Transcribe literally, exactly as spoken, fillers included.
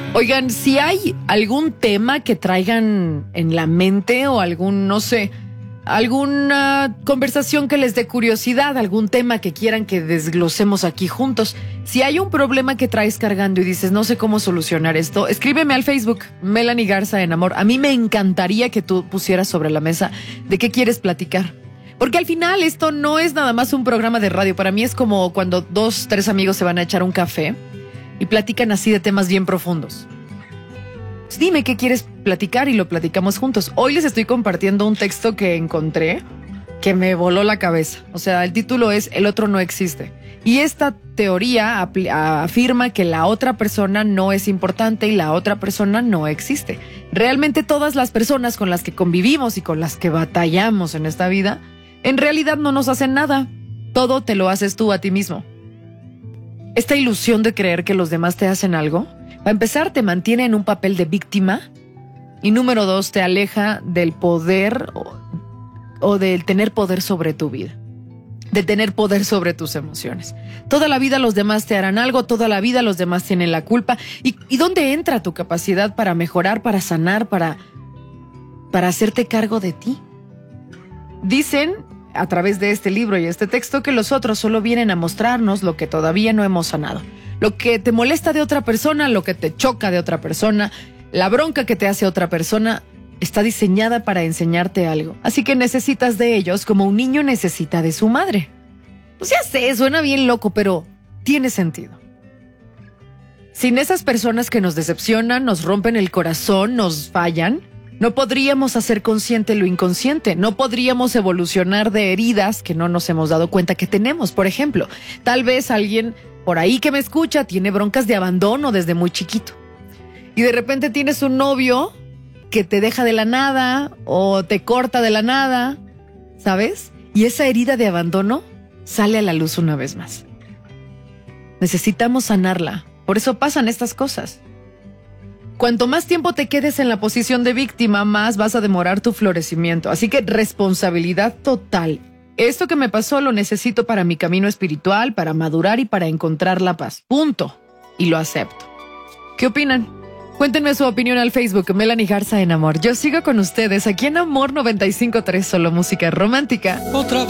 Oigan, si hay algún tema que traigan en la mente o algún, no sé, alguna conversación que les dé curiosidad, algún tema que quieran que desglosemos aquí juntos. Si hay un problema que traes cargando y dices, no sé cómo solucionar esto, escríbeme al Facebook, Melanie Garza en Amor. A mí me encantaría que tú pusieras sobre la mesa de qué quieres platicar. Porque al final esto no es nada más un programa de radio. Para mí es como cuando dos, tres amigos se van a echar un café y platican así de temas bien profundos. Pues dime qué quieres platicar y lo platicamos juntos. Hoy les estoy compartiendo un texto que encontré que me voló la cabeza. O sea, el título es El otro no existe. Y esta teoría afirma que la otra persona no es importante y la otra persona no existe. Realmente todas las personas con las que convivimos y con las que batallamos en esta vida, en realidad no nos hacen nada. Todo te lo haces tú a ti mismo. Esta ilusión de creer que los demás te hacen algo, para empezar, te mantiene en un papel de víctima y número dos, te aleja del poder o, o del tener poder sobre tu vida, de tener poder sobre tus emociones. Toda la vida los demás te harán algo, toda la vida los demás tienen la culpa. ¿Y, y dónde entra tu capacidad para mejorar, para sanar, para, para hacerte cargo de ti? Dicen a través de este libro y este texto que los otros solo vienen a mostrarnos lo que todavía no hemos sanado. Lo que te molesta de otra persona, lo que te choca de otra persona, la bronca que te hace otra persona, está diseñada para enseñarte algo. Así que necesitas de ellos como un niño necesita de su madre. Pues ya sé, suena bien loco, pero tiene sentido. Sin esas personas que nos decepcionan, nos rompen el corazón, nos fallan, no podríamos hacer consciente lo inconsciente, no podríamos evolucionar de heridas que no nos hemos dado cuenta que tenemos. Por ejemplo, tal vez alguien por ahí que me escucha tiene broncas de abandono desde muy chiquito. Y de repente tienes un novio que te deja de la nada o te corta de la nada, ¿sabes? Y esa herida de abandono sale a la luz una vez más. Necesitamos sanarla, por eso pasan estas cosas. Cuanto más tiempo te quedes en la posición de víctima, más vas a demorar tu florecimiento. Así que responsabilidad total. Esto que me pasó lo necesito para mi camino espiritual, para madurar y para encontrar la paz. Punto. Y lo acepto. ¿Qué opinan? Cuéntenme su opinión al Facebook, Melanie Garza en Amor. Yo sigo con ustedes aquí en Amor noventa y cinco punto tres, solo música romántica. Otra